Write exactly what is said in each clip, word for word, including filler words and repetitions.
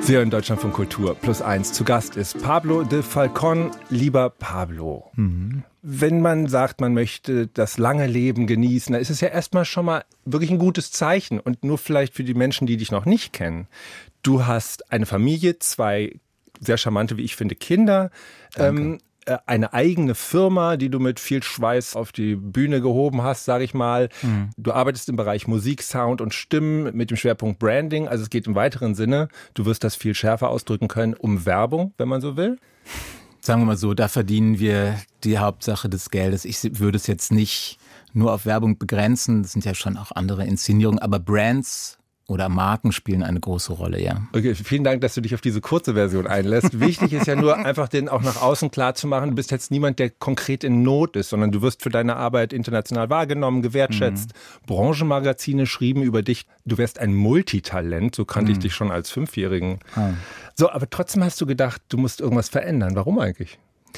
Sie hören Deutschland von Kultur plus eins. Zu Gast ist Pablo de Falcón. Lieber Pablo, mhm. wenn man sagt, man möchte das lange Leben genießen, dann ist es ja erstmal schon mal wirklich ein gutes Zeichen. Und nur vielleicht für die Menschen, die dich noch nicht kennen. Du hast eine Familie, zwei sehr charmante, wie ich finde, Kinder. Ähm, eine eigene Firma, die du mit viel Schweiß auf die Bühne gehoben hast, sage ich mal. Mhm. Du arbeitest im Bereich Musik, Sound und Stimmen mit dem Schwerpunkt Branding. Also es geht im weiteren Sinne, du wirst das viel schärfer ausdrücken können, um Werbung, wenn man so will. Sagen wir mal so, da verdienen wir die Hauptsache des Geldes. Ich würde es jetzt nicht nur auf Werbung begrenzen, das sind ja schon auch andere Inszenierungen, aber Brands oder Marken spielen eine große Rolle, ja. Okay, vielen Dank, dass du dich auf diese kurze Version einlässt. Wichtig ist ja nur, einfach den auch nach außen klar zu machen, du bist jetzt niemand, der konkret in Not ist, sondern du wirst für deine Arbeit international wahrgenommen, gewertschätzt. Mhm. Branchenmagazine schrieben über dich, du wärst ein Multitalent, so kannte mhm. ich dich schon als Fünfjährigen. Mhm. So, aber trotzdem hast du gedacht, du musst irgendwas verändern. Warum eigentlich?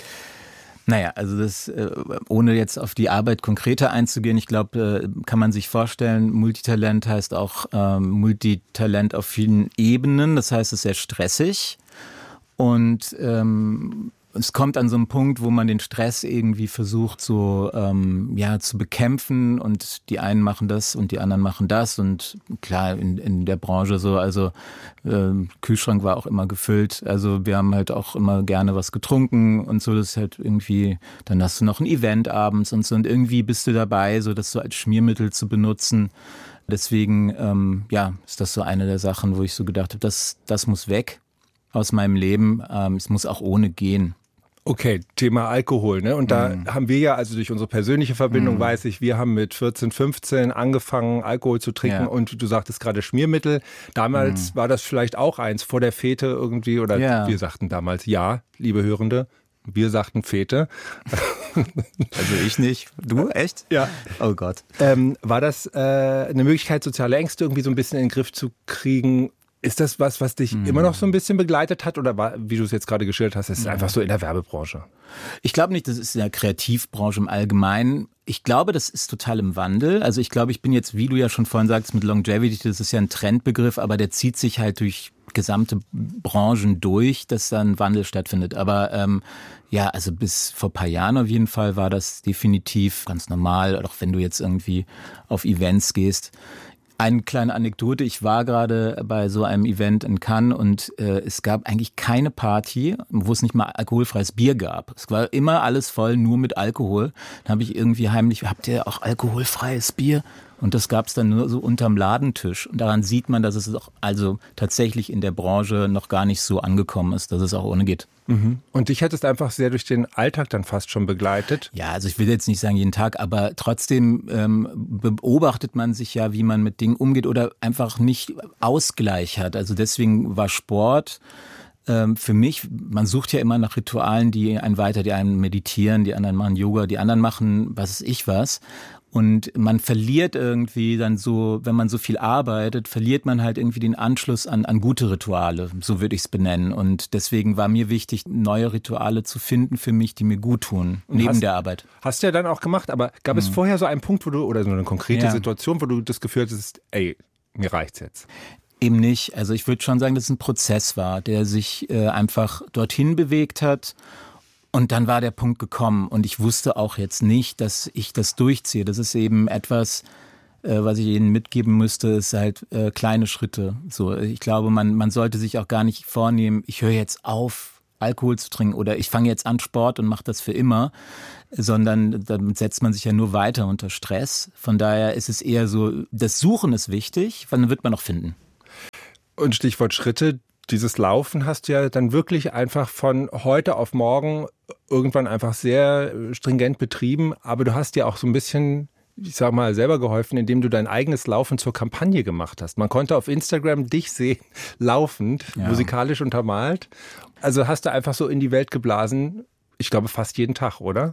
Naja, also das, ohne jetzt auf die Arbeit konkreter einzugehen, ich glaube, kann man sich vorstellen, Multitalent heißt auch ähm, Multitalent auf vielen Ebenen, das heißt, es ist sehr stressig und ähm, es kommt an so einen Punkt, wo man den Stress irgendwie versucht so ähm, ja zu bekämpfen und die einen machen das und die anderen machen das und klar in, in der Branche so, also äh, Kühlschrank war auch immer gefüllt, also wir haben halt auch immer gerne was getrunken und so, das ist halt irgendwie, dann hast du noch ein Event abends und so und irgendwie bist du dabei, so das so als Schmiermittel zu benutzen. Deswegen ähm, ja ist das so eine der Sachen, wo ich so gedacht habe, das, das muss weg aus meinem Leben, ähm, es muss auch ohne gehen. Okay, Thema Alkohol, ne? Und da mm. haben wir ja, also durch unsere persönliche Verbindung mm. weiß ich, wir haben mit vierzehn, fünfzehn angefangen, Alkohol zu trinken ja. und du sagtest gerade Schmiermittel. Damals mm. war das vielleicht auch eins vor der Fete irgendwie oder ja. wir sagten damals ja, liebe Hörende, wir sagten Fete. Also ich nicht. Du? Echt? Ja. Oh Gott. Ähm, war das äh, eine Möglichkeit, soziale Ängste irgendwie so ein bisschen in den Griff zu kriegen? Ist das was, was dich hm. immer noch so ein bisschen begleitet hat oder war, wie du es jetzt gerade geschildert hast, ist es ja. einfach so in der Werbebranche? Ich glaube nicht, das ist in der Kreativbranche im Allgemeinen. Ich glaube, das ist total im Wandel. Also ich glaube, ich bin jetzt, wie du ja schon vorhin sagst, mit Longevity, das ist ja ein Trendbegriff, aber der zieht sich halt durch gesamte Branchen durch, dass da ein Wandel stattfindet. Aber ähm, ja, also bis vor ein paar Jahren auf jeden Fall war das definitiv ganz normal, auch wenn du jetzt irgendwie auf Events gehst. Eine kleine Anekdote, ich war gerade bei so einem Event in Cannes und äh, es gab eigentlich keine Party, wo es nicht mal alkoholfreies Bier gab. Es war immer alles voll, nur mit Alkohol. Dann habe ich irgendwie heimlich, habt ihr auch alkoholfreies Bier? Und das gab es dann nur so unterm Ladentisch. Und daran sieht man, dass es auch also tatsächlich in der Branche noch gar nicht so angekommen ist, dass es auch ohne geht. Mhm. Und dich hat es einfach sehr durch den Alltag dann fast schon begleitet? Ja, also ich will jetzt nicht sagen jeden Tag, aber trotzdem ähm, beobachtet man sich ja, wie man mit Dingen umgeht oder einfach nicht Ausgleich hat. Also deswegen war Sport ähm, für mich, man sucht ja immer nach Ritualen, die einen weiter, die einen meditieren, die anderen machen Yoga, die anderen machen was weiß ich was. Und man verliert irgendwie dann so, wenn man so viel arbeitet, verliert man halt irgendwie den Anschluss an, an gute Rituale, so würde ich es benennen. Und deswegen war mir wichtig, neue Rituale zu finden für mich, die mir gut tun, neben hast, der Arbeit. Hast du ja dann auch gemacht, aber gab es hm. vorher so einen Punkt, wo du, oder so eine konkrete ja. Situation, wo du das Gefühl hattest, ey, mir reicht's jetzt? Eben nicht. Also ich würde schon sagen, dass es ein Prozess war, der sich äh, einfach dorthin bewegt hat. Und dann war der Punkt gekommen und ich wusste auch jetzt nicht, dass ich das durchziehe. Das ist eben etwas, äh, was ich Ihnen mitgeben müsste, ist halt äh, kleine Schritte. So, ich glaube, man, man sollte sich auch gar nicht vornehmen, ich höre jetzt auf, Alkohol zu trinken oder ich fange jetzt an Sport und mache das für immer, sondern damit setzt man sich ja nur weiter unter Stress. Von daher ist es eher so, das Suchen ist wichtig, dann wird man noch finden. Und Stichwort Schritte. Dieses Laufen hast du ja dann wirklich einfach von heute auf morgen irgendwann einfach sehr stringent betrieben. Aber du hast dir auch so ein bisschen, ich sag mal, selber geholfen, indem du dein eigenes Laufen zur Kampagne gemacht hast. Man konnte auf Instagram dich sehen, laufend, ja. musikalisch untermalt. Also hast du einfach so in die Welt geblasen, ich glaube fast jeden Tag, oder?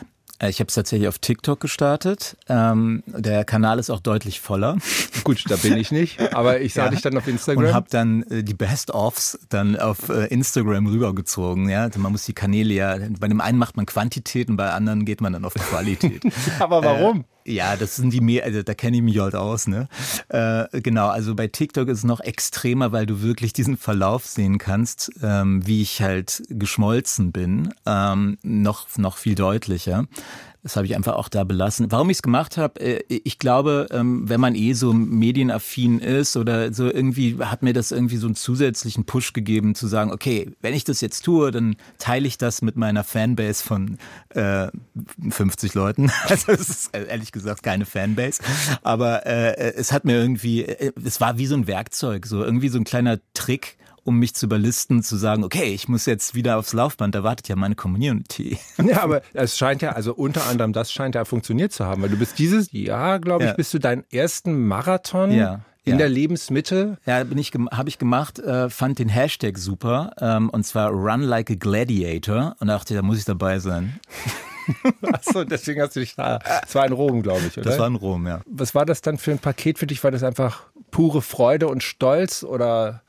Ich habe es tatsächlich auf TikTok gestartet. Ähm, der Kanal ist auch deutlich voller. Gut, da bin ich nicht, aber ich sah ja. dich dann auf Instagram. Und habe dann äh, die Best-ofs dann auf äh, Instagram rübergezogen. Ja? Also man muss die Kanäle ja, bei dem einen macht man Quantität und bei anderen geht man dann auf Qualität. Aber warum? Äh, Ja, das sind die mehr, also da kenne ich mich halt aus, ne? Äh, genau, also bei TikTok ist es noch extremer, weil du wirklich diesen Verlauf sehen kannst, ähm, wie ich halt geschmolzen bin, ähm, noch, noch viel deutlicher. Das habe ich einfach auch da belassen. Warum ich es gemacht habe, ich glaube, wenn man eh so medienaffin ist oder so, irgendwie hat mir das irgendwie so einen zusätzlichen Push gegeben, zu sagen, okay, wenn ich das jetzt tue, dann teile ich das mit meiner Fanbase von äh, fünfzig Leuten. Also es ist ehrlich gesagt keine Fanbase, aber äh, es hat mir irgendwie, es war wie so ein Werkzeug, so irgendwie so ein kleiner Trick, um mich zu überlisten, zu sagen, okay, ich muss jetzt wieder aufs Laufband, da wartet ja meine Community. Ja, aber es scheint ja, also unter anderem das scheint ja funktioniert zu haben, weil du bist dieses Jahr, glaube ich, ja. bist du deinen ersten Marathon ja. in ja. der Lebensmitte. Ja, bin ich, habe ich gemacht, äh, fand den Hashtag super, ähm, und zwar Run Like a Gladiator und dachte, da muss ich dabei sein. Achso, deswegen hast du dich da, das war in Rom, glaube ich, oder? Das war in Rom, ja. Was war das dann für ein Paket für dich? War das einfach pure Freude und Stolz oder...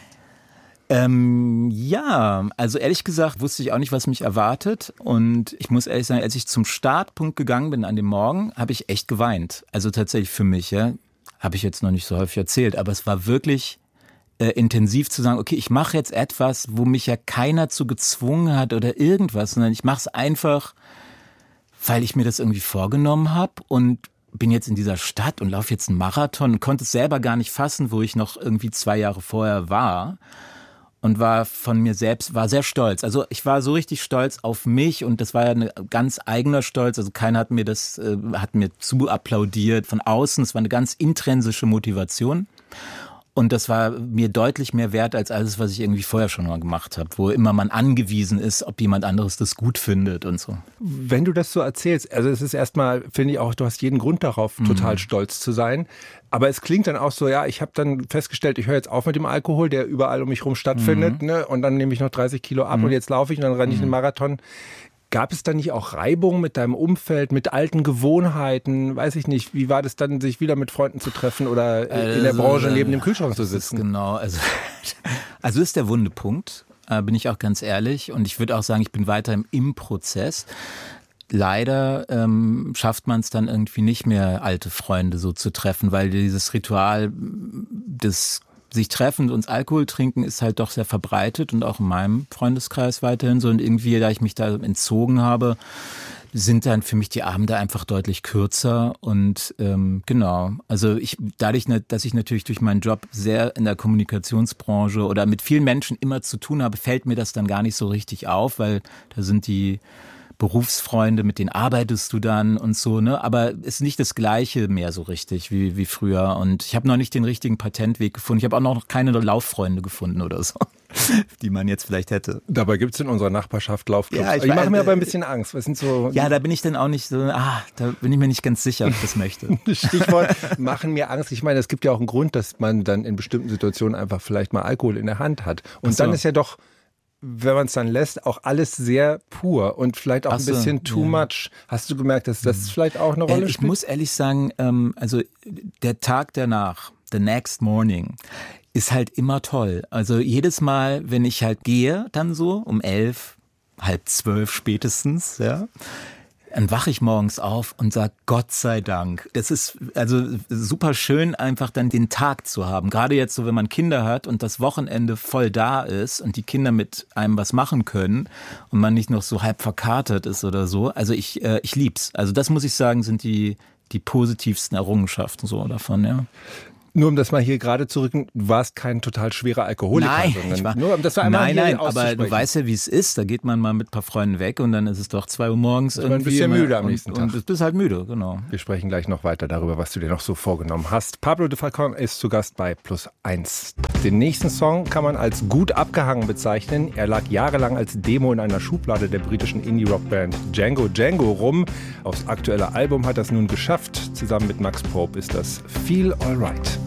Ähm, ja, also ehrlich gesagt wusste ich auch nicht, was mich erwartet und ich muss ehrlich sagen, als ich zum Startpunkt gegangen bin an dem Morgen, habe ich echt geweint. Also tatsächlich für mich, ja, habe ich jetzt noch nicht so häufig erzählt, aber es war wirklich äh, intensiv zu sagen, okay, ich mache jetzt etwas, wo mich ja keiner zu gezwungen hat oder irgendwas, sondern ich mache es einfach, weil ich mir das irgendwie vorgenommen habe und bin jetzt in dieser Stadt und laufe jetzt einen Marathon und konnte es selber gar nicht fassen, wo ich noch irgendwie zwei Jahre vorher war. Und war von mir selbst, war sehr stolz. Also ich war so richtig stolz auf mich und das war ja ein ganz eigener Stolz. Also keiner hat mir das, äh, hat mir zu applaudiert von außen. Es war eine ganz intrinsische Motivation. Und das war mir deutlich mehr wert als alles, was ich irgendwie vorher schon mal gemacht habe, wo immer man angewiesen ist, ob jemand anderes das gut findet und so. Wenn du das so erzählst, also es ist erstmal, finde ich auch, du hast jeden Grund darauf, mhm. total stolz zu sein. Aber es klingt dann auch so, ja, ich habe dann festgestellt, ich höre jetzt auf mit dem Alkohol, der überall um mich herum stattfindet, mhm. ne? Und dann nehme ich noch dreißig Kilo ab mhm. und jetzt laufe ich und dann renne ich mhm. den Marathon. Gab es da nicht auch Reibung mit deinem Umfeld, mit alten Gewohnheiten? Weiß ich nicht. Wie war das dann, sich wieder mit Freunden zu treffen oder also, in der Branche neben dem Kühlschrank zu sitzen? Genau, also, also ist der wunde Punkt, äh, bin ich auch ganz ehrlich. Und ich würde auch sagen, ich bin weiter im, im Prozess. Leider ähm, schafft man es dann irgendwie nicht mehr, alte Freunde so zu treffen, weil dieses Ritual des sich treffen und Alkohol trinken ist halt doch sehr verbreitet und auch in meinem Freundeskreis weiterhin so. Und irgendwie, da ich mich da entzogen habe, sind dann für mich die Abende einfach deutlich kürzer. Und ähm, genau, also ich dadurch, dass ich natürlich durch meinen Job sehr in der Kommunikationsbranche oder mit vielen Menschen immer zu tun habe, fällt mir das dann gar nicht so richtig auf, weil da sind die Berufsfreunde, mit denen arbeitest du dann und so, ne? Aber ist nicht das Gleiche mehr so richtig wie, wie früher. Und ich habe noch nicht den richtigen Patentweg gefunden. Ich habe auch noch keine Lauffreunde gefunden oder so, die man jetzt vielleicht hätte. Dabei gibt es in unserer Nachbarschaft Laufclubs. Ja, ich die machen mir aber ein bisschen Angst. Was sind so? Ja, da bin ich dann auch nicht so, ah, da bin ich mir nicht ganz sicher, ob ich das möchte. Stichwort machen mir Angst. Ich meine, es gibt ja auch einen Grund, dass man dann in bestimmten Situationen einfach vielleicht mal Alkohol in der Hand hat. Und so. Dann ist ja doch, wenn man es dann lässt, auch alles sehr pur und vielleicht auch Ach ein bisschen so, too ja. much. Hast du gemerkt, dass das vielleicht auch eine Rolle äh, ich spielt? Ich muss ehrlich sagen, ähm, also der Tag danach, the next morning, ist halt immer toll. Also jedes Mal, wenn ich halt gehe, dann so um elf, halb zwölf spätestens, ja, dann wache ich morgens auf und sage, Gott sei Dank. Das ist also super schön, einfach dann den Tag zu haben. Gerade jetzt so, wenn man Kinder hat und das Wochenende voll da ist und die Kinder mit einem was machen können und man nicht noch so halb verkatert ist oder so. Also ich, äh, ich lieb's. Also das muss ich sagen, sind die, die positivsten Errungenschaften so davon, ja. Nur um das mal hier gerade zu rücken, du warst kein total schwerer Alkoholiker. Nein, ich war, nur um das war einmal nein, nein, aber du weißt ja, wie es ist. Da geht man mal mit ein paar Freunden weg und dann ist es doch zwei Uhr morgens irgendwie. Ein bisschen müde am nächsten und, Tag. Und du bist halt müde, genau. Wir sprechen gleich noch weiter darüber, was du dir noch so vorgenommen hast. Pablo de Falcon ist zu Gast bei Plus eins. Den nächsten Song kann man als gut abgehangen bezeichnen. Er lag jahrelang als Demo in einer Schublade der britischen Indie-Rock-Band Django Django rum. Aufs aktuelle Album hat er es nun geschafft. Zusammen mit Max Probe ist das Feel Alright.